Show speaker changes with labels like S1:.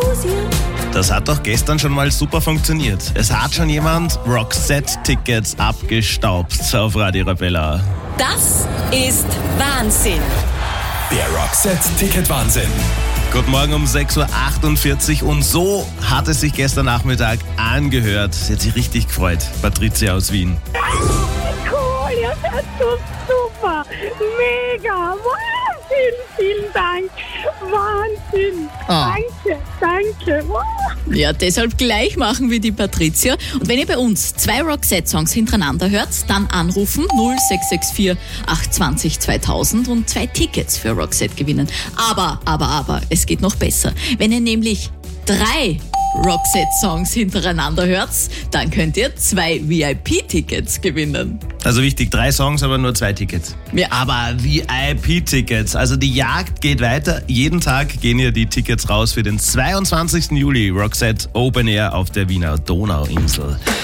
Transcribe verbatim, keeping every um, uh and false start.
S1: Das hat doch gestern schon mal super funktioniert. Es hat schon jemand Roxette-Tickets abgestaubt auf Radio Arabella.
S2: Das ist Wahnsinn.
S3: Der Roxette-Ticket-Wahnsinn.
S1: Guten Morgen um sechs Uhr achtundvierzig und so hat es sich gestern Nachmittag angehört. Sie hat sich richtig gefreut. Patricia aus Wien.
S4: Cool, ihr seid so super, mega, Wahnsinn, vielen Dank, Wahnsinn,
S5: Ah.
S4: danke, danke, wow.
S5: Ja, deshalb gleich machen wir die Patricia. Und wenn ihr bei uns zwei Roxette-Songs hintereinander hört, dann anrufen null sechs sechs vier acht zwei null zweitausend und zwei Tickets für Roxette gewinnen. Aber, aber, aber, es geht noch besser. Wenn ihr nämlich drei Roxette-Songs hintereinander hört, dann könnt ihr zwei V I P-Tickets gewinnen.
S1: Also wichtig, drei Songs, aber nur zwei Tickets.
S5: Ja.
S1: Aber V I P-Tickets, also die Jagd geht weiter. Jeden Tag gehen hier die Tickets raus für den zweiundzwanzigsten Juli. Roxette Open Air auf der Wiener Donauinsel.